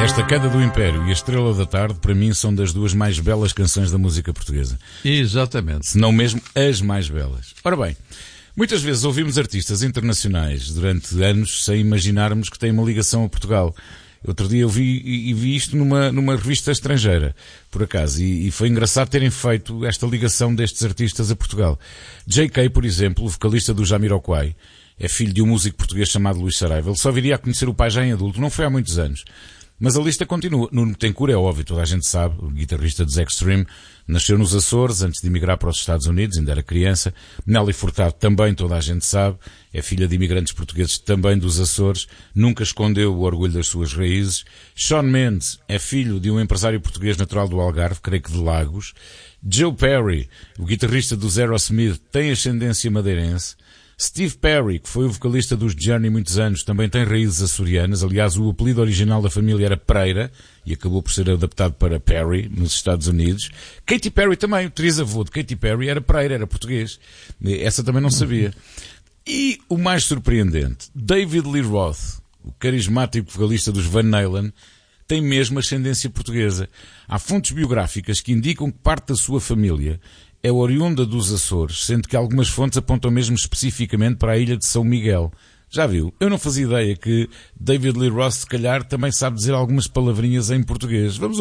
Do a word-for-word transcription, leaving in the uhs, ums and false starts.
Esta Queda do Império e A Estrela da Tarde, para mim, são das duas mais belas canções da música portuguesa. Exatamente. Se não mesmo as mais belas. Ora bem, muitas vezes ouvimos artistas internacionais durante anos sem imaginarmos que têm uma ligação a Portugal. Outro dia eu vi, e vi isto numa, numa revista estrangeira, por acaso, e, e foi engraçado terem feito esta ligação destes artistas a Portugal. J K, por exemplo, o vocalista do Jamiroquai, é filho de um músico português chamado Luís Saraiva. Ele só viria a conhecer o pai já em adulto, não foi há muitos anos. Mas a lista continua. Nuno Betancourt é óbvio, toda a gente sabe, o guitarrista dos Extreme, nasceu nos Açores antes de emigrar para os Estados Unidos, ainda era criança. Nelly Furtado também, toda a gente sabe, é filha de imigrantes portugueses também dos Açores, nunca escondeu o orgulho das suas raízes. Shawn Mendes é filho de um empresário português natural do Algarve, creio que de Lagos. Joe Perry, o guitarrista dos Aerosmith, tem ascendência madeirense. Steve Perry, que foi o vocalista dos Journey muitos anos, também tem raízes açorianas. Aliás, o apelido original da família era Pereira e acabou por ser adaptado para Perry, nos Estados Unidos. Katy Perry também, o trisavô de Katy Perry era Pereira, era português. Essa também não sabia. E o mais surpreendente, David Lee Roth, o carismático vocalista dos Van Halen, tem mesmo ascendência portuguesa. Há fontes biográficas que indicam que parte da sua família é oriunda dos Açores, sendo que algumas fontes apontam mesmo especificamente para a ilha de São Miguel. Já viu? Eu não fazia ideia que David Lee Roth, se calhar, também sabe dizer algumas palavrinhas em português. Vamos